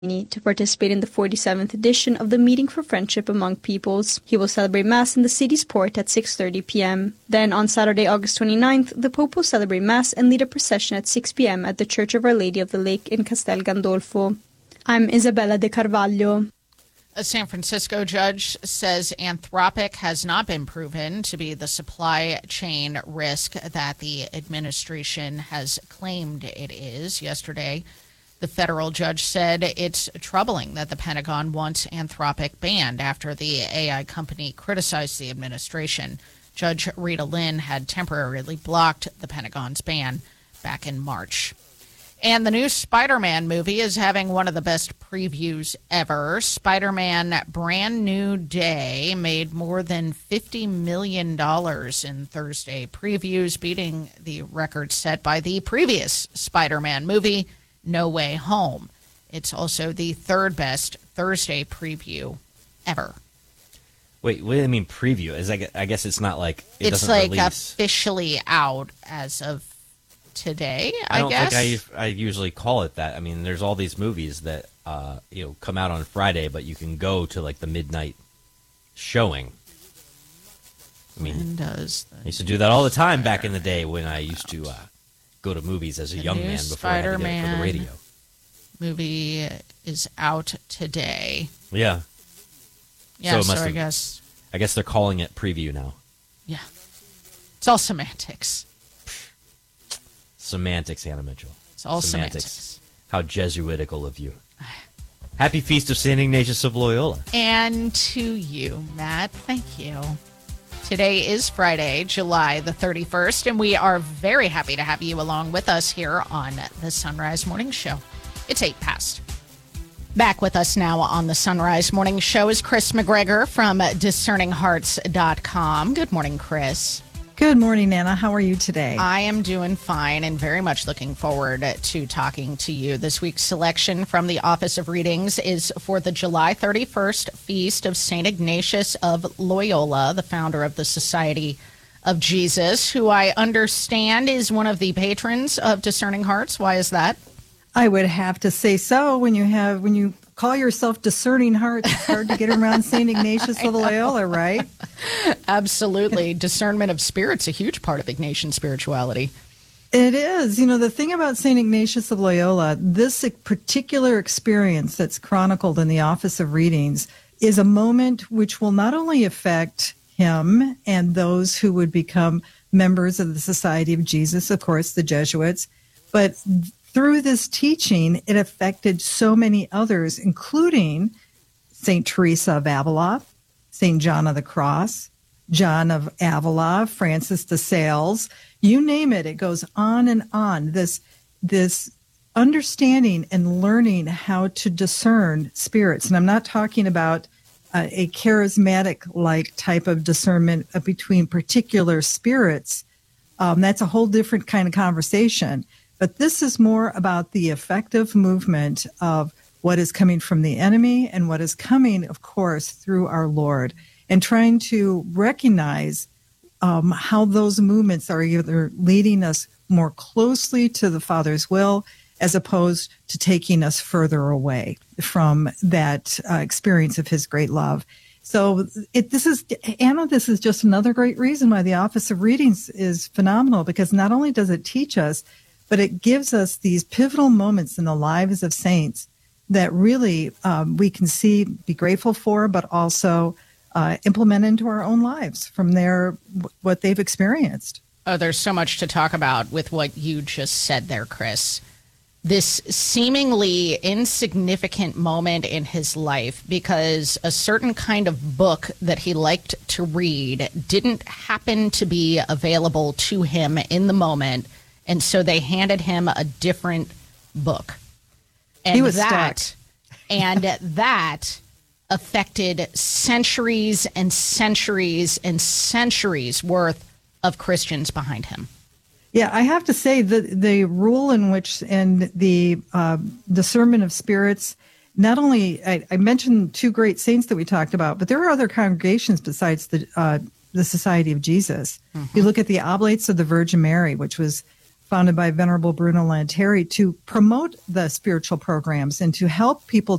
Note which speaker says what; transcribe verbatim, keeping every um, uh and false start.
Speaker 1: to participate in the forty-seventh edition of the Meeting for Friendship Among Peoples. He will celebrate Mass in the city's port at six thirty p.m. Then on Saturday, August twenty-ninth, the Pope will celebrate Mass and lead a procession at six p.m. at the Church of Our Lady of the Lake in Castel Gandolfo. I'm Isabella De Carvalho.
Speaker 2: A San Francisco judge says Anthropic has not been proven to be the supply chain risk that the administration has claimed it is. Yesterday, the federal judge said it's troubling that the Pentagon wants Anthropic banned after the A I company criticized the administration. Judge Rita Lynn had temporarily blocked the Pentagon's ban back in March. And the new Spider-Man movie is having one of the best previews ever. Spider-Man Brand New Day made more than fifty million dollars in Thursday previews, beating the record set by the previous Spider-Man movie, No Way Home. It's also the third best Thursday preview ever.
Speaker 3: Wait, what do you mean preview? Is I I guess it's not like it
Speaker 2: it's
Speaker 3: doesn't
Speaker 2: like
Speaker 3: release.
Speaker 2: Officially out as of today, I,
Speaker 3: I don't
Speaker 2: guess.
Speaker 3: think I I usually call it that. I mean, there's all these movies that uh, you know come out on Friday, but you can go to like the midnight showing. I mean,
Speaker 2: when does
Speaker 3: I used to do that all the time back in the day when I used to uh, go to movies as a
Speaker 2: the
Speaker 3: young
Speaker 2: new
Speaker 3: man before I had to get it for
Speaker 2: Spider-Man
Speaker 3: the radio.
Speaker 2: Movie is out today.
Speaker 3: Yeah.
Speaker 2: Yeah,
Speaker 3: So it
Speaker 2: so,
Speaker 3: must
Speaker 2: I
Speaker 3: have-
Speaker 2: guess,
Speaker 3: I guess they're calling it preview now.
Speaker 2: yeah. It's all semantics.
Speaker 3: Semantics, Hannah Mitchell.
Speaker 2: It's all semantics.
Speaker 3: How Jesuitical of you. Happy Feast of Saint Ignatius of Loyola.
Speaker 2: And to you, Matt, thank you. Today is Friday, July the thirty-first, and we are very happy to have you along with us here on the Sunrise Morning Show. It's eight past. Back with us now on the Sunrise Morning Show is Chris McGregor from discerning hearts dot com. Good morning, Chris.
Speaker 4: Good morning, Nana. How are you today?
Speaker 2: I am doing fine and very much looking forward to talking to you. This week's selection from the Office of Readings is for the July thirty-first Feast of Saint Ignatius of Loyola, the founder of the Society of Jesus, who I understand is one of the patrons of Discerning Hearts. Why is that?
Speaker 4: I would have to say so. When you have when you call yourself Discerning Hearts, it's hard to get around Saint Ignatius of Loyola, right?
Speaker 2: Absolutely. Discernment of spirit's a huge part of Ignatian spirituality.
Speaker 4: It is. You know, the thing about Saint Ignatius of Loyola, this particular experience that's chronicled in the Office of Readings is a moment which will not only affect him and those who would become members of the Society of Jesus, of course, the Jesuits, but through this teaching, it affected so many others, including Saint Teresa of Avila, Saint John of the Cross, John of Avila, Francis de Sales, you name it. It goes on and on. This, this understanding and learning how to discern spirits. And I'm not talking about uh, a charismatic-like type of discernment between particular spirits. Um, that's a whole different kind of conversation. But this is more about the effective movement of what is coming from the enemy and what is coming, of course, through our Lord, and trying to recognize um, how those movements are either leading us more closely to the Father's will as opposed to taking us further away from that uh, experience of his great love. So it, this is, Anna, this is just another great reason why the Office of Readings is phenomenal, because not only does it teach us, but it gives us these pivotal moments in the lives of saints that really um, we can see, be grateful for, but also uh, implement into our own lives from their what they've experienced.
Speaker 2: Oh, there's so much to talk about with what you just said there, Chris. This seemingly insignificant moment in his life because a certain kind of book that he liked to read didn't happen to be available to him in the moment. And so they handed him a different book. And
Speaker 4: he was
Speaker 2: that,
Speaker 4: stuck.
Speaker 2: And that affected centuries and centuries and centuries worth of Christians behind him.
Speaker 4: Yeah, I have to say that the rule in which and the uh, discernment of spirits, not only, I, I mentioned two great saints that we talked about, but there are other congregations besides the uh, the Society of Jesus. Mm-hmm. You look at the Oblates of the Virgin Mary, which was founded by Venerable Bruno Lanteri, to promote the spiritual programs and to help people